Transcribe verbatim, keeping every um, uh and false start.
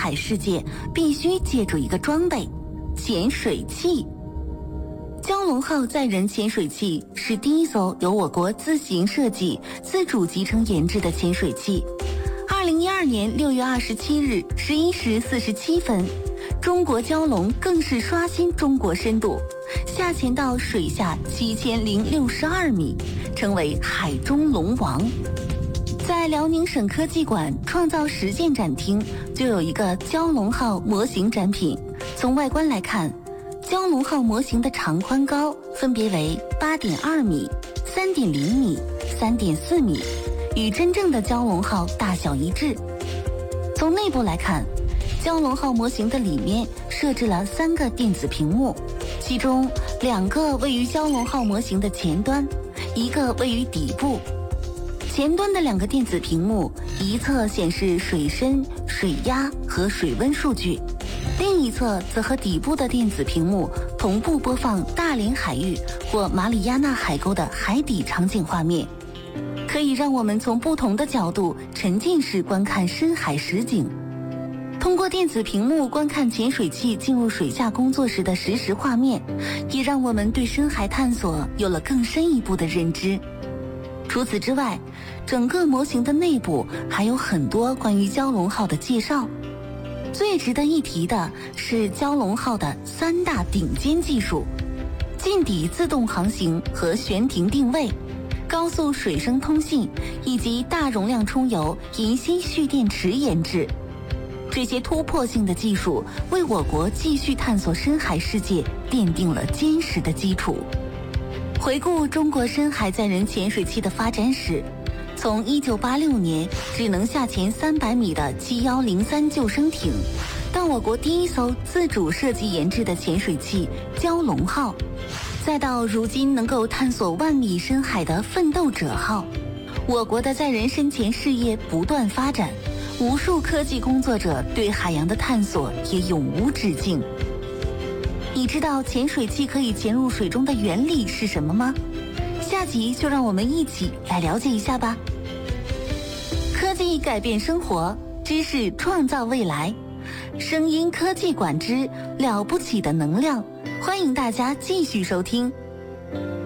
海世界，必须借助一个装备——潜水器。蛟龙号载人潜水器是第一艘由我国自行设计、自主集成研制的潜水器。二零一二年六月二十七日十一时四十七分，中国蛟龙更是刷新中国深度，下潜到水下七千零六十二米，成为海中龙王。在辽宁省科技馆创造实践展厅就有一个蛟龙号模型展品。从外观来看，蛟龙号模型的长宽高分别为 八点二米、三点零米、三点四米，与真正的蛟龙号大小一致。从内部来看，蛟龙号模型的里面设置了三个电子屏幕，其中两个位于蛟龙号模型的前端，一个位于底部。前端的两个电子屏幕，一侧显示水深、水压和水温数据，另一侧则和底部的电子屏幕同步播放大连海域或马里亚纳海沟的海底场景画面，可以让我们从不同的角度沉浸式观看深海实景。通过电子屏幕观看潜水器进入水下工作时的实时画面，也让我们对深海探索有了更深一步的认知。除此之外，整个模型的内部还有很多关于蛟龙号的介绍。最值得一提的是蛟龙号的三大顶尖技术：近底自动航行和悬停定位、高速水声通信以及大容量充油银锌蓄电池研制。这些突破性的技术为我国继续探索深海世界奠定了坚实的基础。回顾中国深海载人潜水器的发展史，从一九八六年只能下潜三百米的七一零三救生艇，到我国第一艘自主设计研制的潜水器蛟龙号，再到如今能够探索万米深海的奋斗者号，我国的载人深潜事业不断发展，无数科技工作者对海洋的探索也永无止境。你知道潜水器可以潜入水中的原理是什么吗？下集就让我们一起来了解一下吧。科技改变生活，知识创造未来。声音科技馆之了不起的能量，欢迎大家继续收听。